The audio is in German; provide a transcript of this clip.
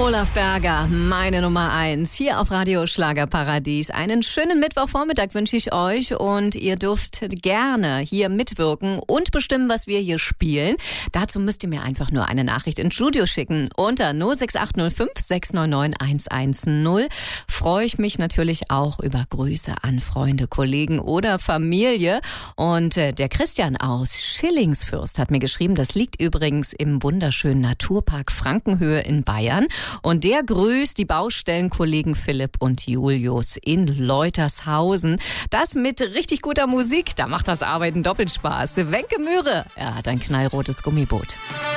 Olaf Berger, meine Nummer 1, hier auf Radio Schlagerparadies. Einen schönen Mittwochvormittag wünsche ich euch und ihr dürft gerne hier mitwirken und bestimmen, was wir hier spielen. Dazu müsst ihr mir einfach nur eine Nachricht ins Studio schicken unter 06805 699 110. Freue ich mich natürlich auch über Grüße an Freunde, Kollegen oder Familie. Und der Christian aus Schillingsfürst hat mir geschrieben, das liegt übrigens im wunderschönen Naturpark Frankenhöhe in Bayern. Und der grüßt die Baustellenkollegen Philipp und Julius in Leutershausen. Das mit richtig guter Musik, da macht das Arbeiten doppelt Spaß. Wenke Möhre, er hat ein knallrotes Gummiboot.